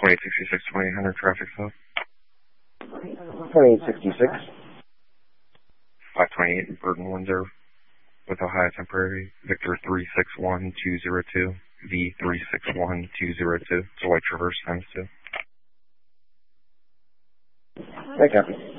2866, 2800 traffic stop. 2866. 528 Burton Windsor with Ohio Temporary. Victor 361202. V 361202. It's a white Traverse times 2. I copy.